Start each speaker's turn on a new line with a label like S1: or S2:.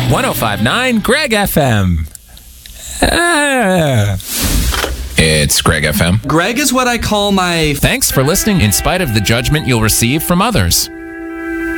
S1: 105.9 Greg FM.
S2: It's Greg FM.
S3: Greg is what I call my...
S1: Thanks for listening in spite of the judgment you'll receive from others.